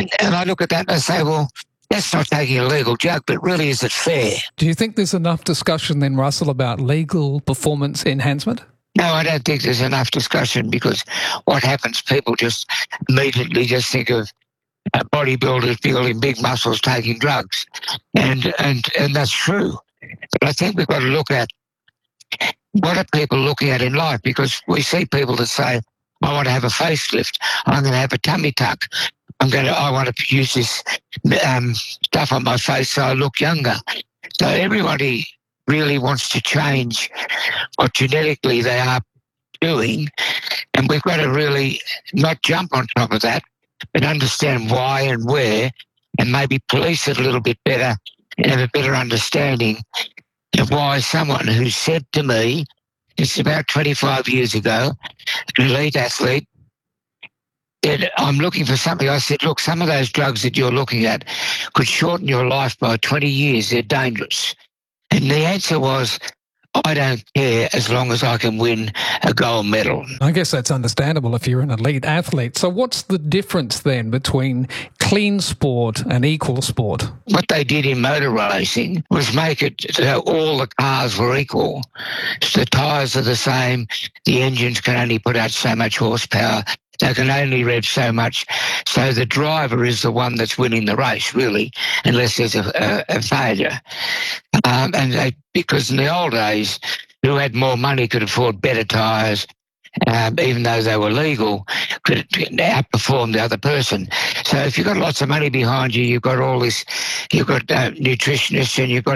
And I look at that and I say, well, that's not taking a legal drug, but really, is it fair? Do you think there's enough discussion then, Russell, about legal performance enhancement? No, I don't think there's enough discussion, because what happens, people just immediately just think of bodybuilders building big muscles taking drugs. And that's true. But I think we've got to look at what are people looking at in life, because we see people that say, I want to have a facelift, I'm going to have a tummy tuck, I want to use this stuff on my face so I look younger. So everybody really wants to change what genetically they are doing, and we've got to really not jump on top of that, but understand why and where, and maybe police it a little bit better and have a better understanding of why someone who said to me, it's about 25 years ago, an elite athlete, said, I'm looking for something. I said, look, some of those drugs that you're looking at could shorten your life by 20 years. They're dangerous. And the answer was, I don't care as long as I can win a gold medal. I guess that's understandable if you're an elite athlete. So what's the difference then between clean sport and equal sport? What they did in motor racing was make it so all the cars were equal. So the tyres are the same. The engines can only put out so much horsepower. They can only rev so much. So the driver is the one that's winning the race, really, unless there's a failure. Because in the old days, who had more money could afford better tyres, even though they were legal, could outperform the other person. So if you've got lots of money behind you, you've got all this, you've got nutritionists and you've got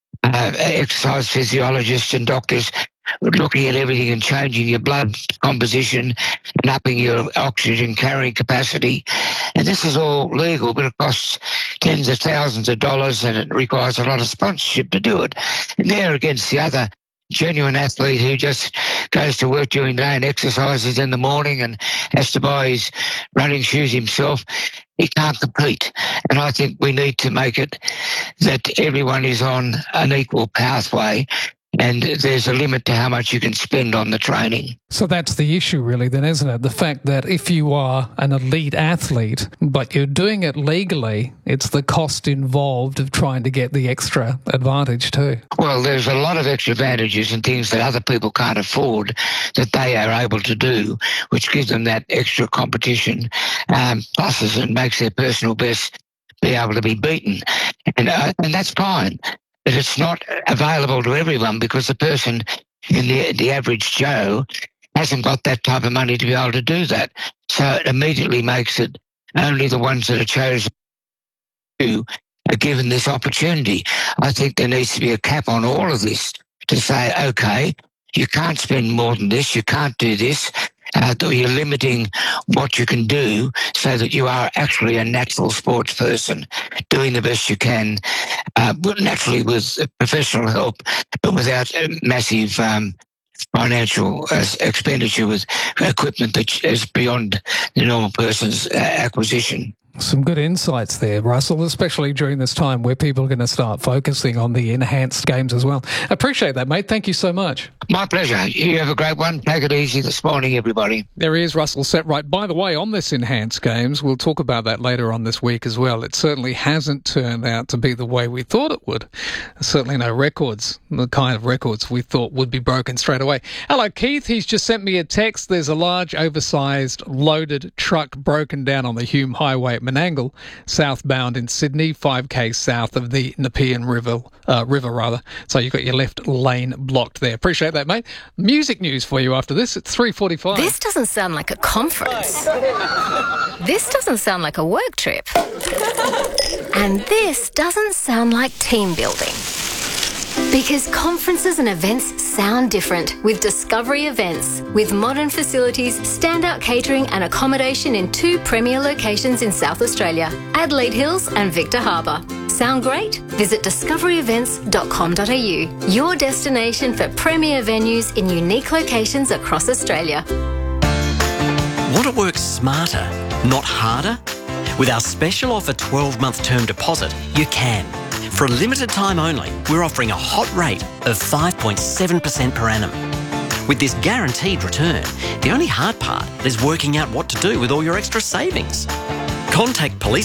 exercise physiologists and doctors looking at everything and changing your blood composition and upping your oxygen carrying capacity. And this is all legal, but it costs tens of thousands of dollars and it requires a lot of sponsorship to do it. And they're against the other genuine athlete who just goes to work during the day and exercises in the morning and has to buy his running shoes himself. He can't compete. And I think we need to make it that everyone is on an equal pathway, and there's a limit to how much you can spend on the training. So that's the issue really then, isn't it? The fact that if you are an elite athlete, but you're doing it legally, it's the cost involved of trying to get the extra advantage too. Well, there's a lot of extra advantages and things that other people can't afford that they are able to do, which gives them that extra competition, pluses and makes their personal best be able to be beaten. And that's fine. But it's not available to everyone because the person in the average Joe hasn't got that type of money to be able to do that. So it immediately makes it only the ones that are chosen to are given this opportunity. I think there needs to be a cap on all of this to say, okay, you can't spend more than this, you can't do this. You're limiting what you can do so that you are actually a natural sports person doing the best you can, naturally with professional help, but without massive financial expenditure with equipment that is beyond the normal person's acquisition. Some good insights there, Russell, especially during this time where people are going to start focusing on the enhanced games as well. Appreciate that, mate. Thank you so much. My pleasure. You have a great one. Take it easy this morning, everybody. There he is, Russell Setright. By the way, on this enhanced games, we'll talk about that later on this week as well. It certainly hasn't turned out to be the way we thought it would. Certainly no records, the kind of records we thought would be broken straight away. Hello, Keith. He's just sent me a text. There's a large, oversized, loaded truck broken down on the Hume Highway at Menangle, southbound in Sydney, 5k south of the Nepean River. So you've got your left lane blocked there. Appreciate that, mate. Music news for you after this. It's 3:45. This doesn't sound like a conference. This doesn't sound like a work trip. And this doesn't sound like team building. Because conferences and events sound different with Discovery Events. With modern facilities, standout catering and accommodation in 2 premier locations in South Australia, Adelaide Hills and Victor Harbour. Sound great? Visit discoveryevents.com.au, your destination for premier venues in unique locations across Australia. Want to work smarter, not harder? With our special offer 12-month term deposit, you can. For a limited time only, we're offering a hot rate of 5.7% per annum. With this guaranteed return, the only hard part is working out what to do with all your extra savings. Contact Police